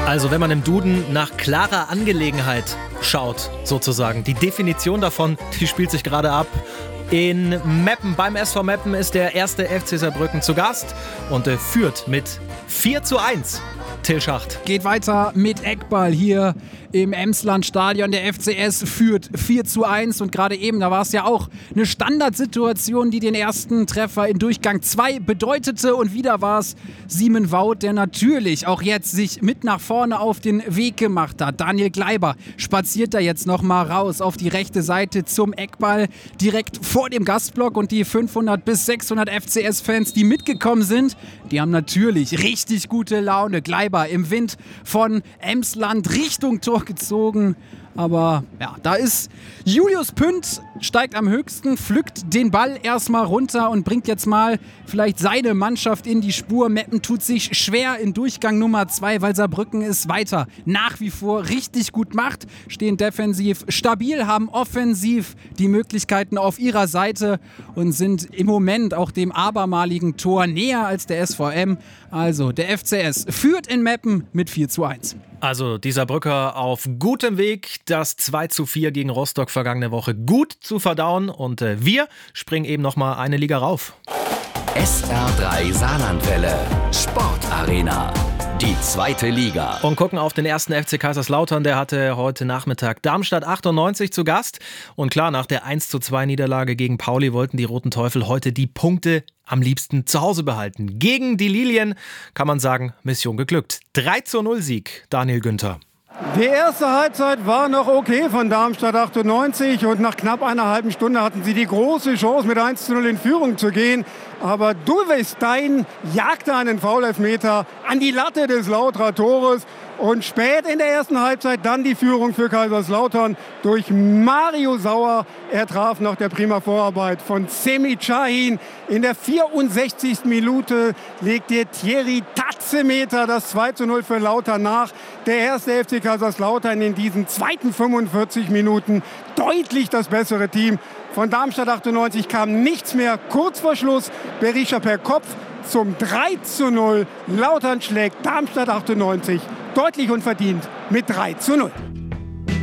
Also wenn man im Duden nach klarer Angelegenheit schaut, sozusagen, die Definition davon, die spielt sich gerade ab in Meppen. Beim SV Meppen ist der erste FC Saarbrücken zu Gast und führt mit 4:1. Till Schacht. Geht weiter mit Eckball hier im Emsland-Stadion. Der FCS führt 4:1 und gerade eben, da war es ja auch eine Standardsituation, die den ersten Treffer in Durchgang 2 bedeutete und wieder war es Simon Wout, der natürlich auch jetzt sich mit nach vorne auf den Weg gemacht hat. Daniel Gleiber spaziert da jetzt nochmal raus auf die rechte Seite zum Eckball direkt vor dem Gastblock und die 500 bis 600 FCS-Fans, die mitgekommen sind, die haben natürlich richtig gute Laune. Gleiber im Wind von Emsland Richtung Tor gezogen. Aber ja, da ist Julius Pünd, steigt am höchsten, pflückt den Ball erstmal runter und bringt jetzt mal vielleicht seine Mannschaft in die Spur. Meppen tut sich schwer in Durchgang Nummer 2, weil Saarbrücken es weiter nach wie vor richtig gut macht. Stehen defensiv stabil, haben offensiv die Möglichkeiten auf ihrer Seite und sind im Moment auch dem abermaligen Tor näher als der SVM. Also der FCS führt in Meppen mit 4:1. Also die Saarbrücker auf gutem Weg, das 2:4 gegen Rostock vergangene Woche gut zu verdauen. Und wir springen eben noch mal eine Liga rauf. SR3 Saarlandwelle. Sportarena. Die zweite Liga. Und gucken auf den ersten FC Kaiserslautern. Der hatte heute Nachmittag Darmstadt 98 zu Gast. Und klar, nach der 1:2 Niederlage gegen Pauli wollten die Roten Teufel heute die Punkte am liebsten zu Hause behalten. Gegen die Lilien kann man sagen, Mission geglückt. 3:0 Sieg, Daniel Günther. Die erste Halbzeit war noch okay von Darmstadt 98 und nach knapp einer halben Stunde hatten sie die große Chance mit 1:0 in Führung zu gehen. Aber Dulvestein jagte einen Foulelfmeter an die Latte des Lauterer Tores. Und spät in der ersten Halbzeit dann die Führung für Kaiserslautern durch Mario Sauer. Er traf nach der prima Vorarbeit von Semih Şahin. In der 64. Minute legte Thierry Tazemeter das 2:0 für Lautern nach. Der erste FC Kaiserslautern in diesen zweiten 45 Minuten deutlich das bessere Team. Von Darmstadt 98 kam nichts mehr. Kurz vor Schluss Berisha per Kopf zum 3:0. Lautern schlägt Darmstadt 98 deutlich und verdient mit 3:0.